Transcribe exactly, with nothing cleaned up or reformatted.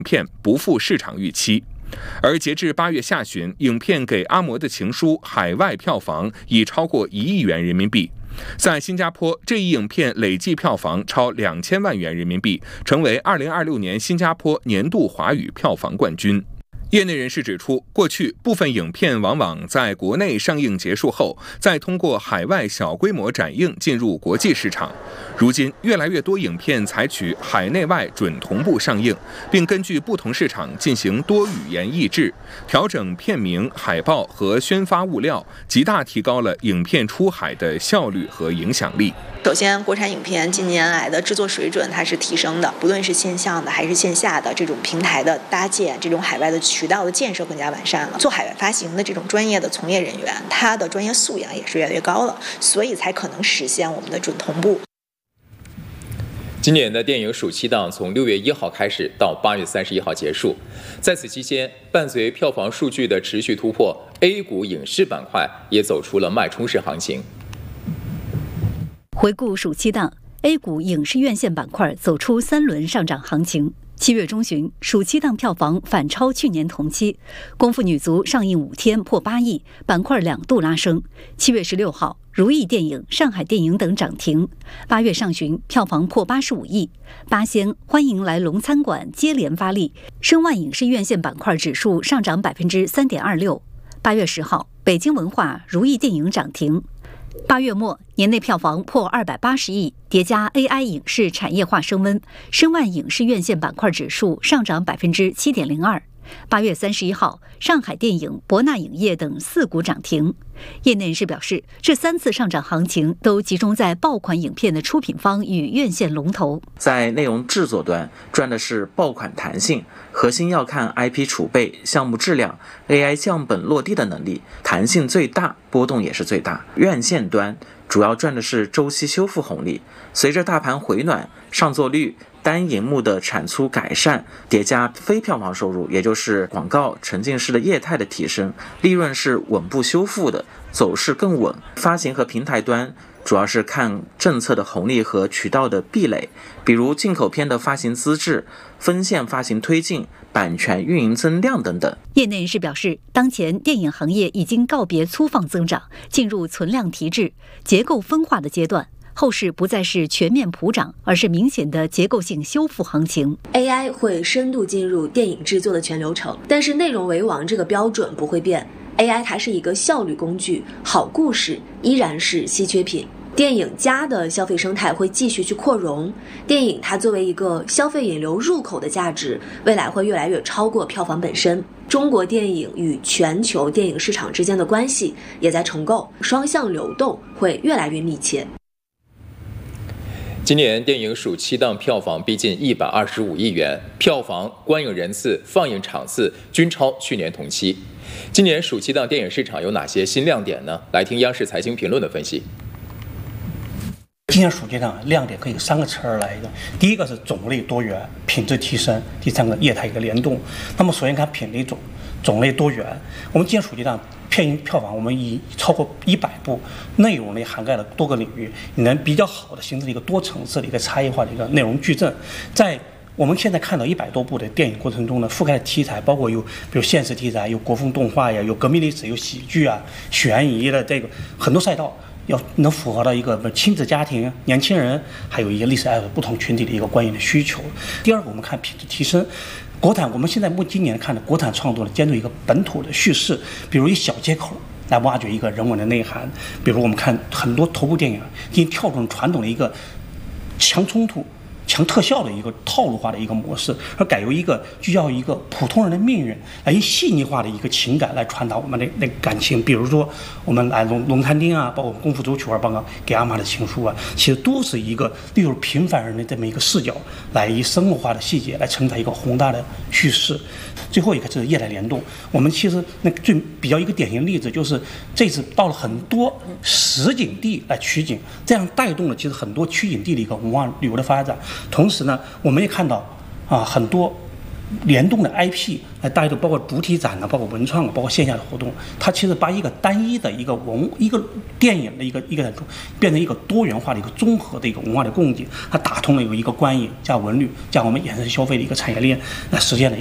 片不负市场预期。而截至八月下旬，影片《给阿嬷的情书》海外票房已超过一亿元人民币。在新加坡，这一影片累计票房超两千万元人民币，成为二零二六年新加坡年度华语票房冠军。业内人士指出，过去部分影片往往在国内上映结束后，再通过海外小规模展映进入国际市场。如今，越来越多影片采取海内外准同步上映，并根据不同市场进行多语言译制，调整片名、海报和宣发物料，极大提高了影片出海的效率和影响力。 首先，国产影片近年来的制作水准它是提升的，不论是线上的还是线下的这种平台的搭建，这种海外的渠道的建设更加完善了。做海外发行的这种专业的从业人员，他的专业素养也是越来越高了，所以才可能实现我们的准同步。 今年的电影暑期档从六月一号开始到八月三十一号结束，在此期间，伴随票房数据的持续突破 ，A 股影视板块也走出了脉冲式行情。 回顾暑期档 ，A 股影视院线板块走出三轮上涨行情。七月中旬，暑期档票房反超去年同期，《功夫女足》上映五天破八亿，板块两度拉升。七月十六号，如意电影、上海电影等涨停。八月上旬，票房破八十五亿。八仙、欢迎来龙餐馆接连发力，申万影视院线板块指数上涨百分之三点二六。八月十号，北京文化、如意电影涨停。八月末，年内票房破二百八十亿，叠加 A I 影视产业化升温，申万影视院线板块指数上涨百分之七点零二。八月三十一号，上海电影、博纳影业等四股涨停。业内人士表示，这三次上涨行情都集中在爆款影片的出品方与院线龙头。 在内容制作端，赚的是爆款弹性，核心要看 I P 储备、项目质量、A I 降本落地的能力，弹性最大，波动也是最大。院线端主要赚的是周期修复红利，随着大盘回暖，上座率、单银幕的产出改善，叠加非票房收入，也就是广告、沉浸式的业态的提升，利润是稳步修复的，走势更稳。发行和平台端主要是看政策的红利和渠道的壁垒，比如进口片的发行资质、分线发行推进、版权运营增量等等。 业内人士表示，当前电影行业已经告别粗放增长，进入存量提质、结构分化的阶段。后市不再是全面普涨，而是明显的结构性修复行情。 A I 会深度进入电影制作的全流程，但是内容为王这个标准不会变。 A I 它是一个效率工具，好故事依然是稀缺品。电影加的消费生态会继续去扩容，电影它作为一个消费引流入口的价值，未来会越来越超过票房本身。中国电影与全球电影市场之间的关系也在重构，双向流动会越来越密切。 今年电影暑期档票房逼近一百二十五亿元，票房、观影人次、放映场次均超去年同期。今年暑期档电影市场有哪些新亮点呢？来听央视财经评论的分析。 今年暑期档亮点可以三个词儿来的，第一个是种类多元、品质提升，第三个业态一个联动。那么首先看品类种种类多元，我们今年暑期档片票房我们以超过一百部，内容类涵盖了多个领域，也能比较好的形成一个多层次的一个差异化的一个内容矩阵。在我们现在看到一百多部的电影过程中呢，覆盖的题材包括有比如现实题材，有国风动画呀，有革命历史，有喜剧啊、悬疑的这个很多赛道。要能符合到一个亲子家庭、年轻人，还有一些历史爱好不同群体的一个观影的需求。第二个，我们看品质提升。国产，我们现在目今年看的国产创作呢，兼具一个本土的叙事，比如以小接口来挖掘一个人文的内涵。比如我们看很多头部电影已经跳出传统的一个强冲突、强特效的一个套路化的一个模式，而改由一个聚焦一个普通人的命运，来以细腻化的一个情感来传达我们的那个感情。比如说我们来龙龙餐厅啊，包括功夫足球啊，包括给阿妈的情书啊，其实都是一个利用平凡人的这么一个视角，来以生活化的细节来承载一个宏大的叙事。最后一个是业态联动，我们其实那最比较一个典型例子就是这次到了很多实景地来取景，这样带动了其实很多取景地的一个文化旅游的发展。同时呢，我们也看到啊很多联动的 I P 来带动，包括主题展呢，包括文创，包括线下的活动，它其实把一个单一的一个文一个电影的一个一个变成一个多元化的一个综合的一个文化的供给，它打通了有一个观影加文旅加我们衍生消费的一个产业链，来实现了。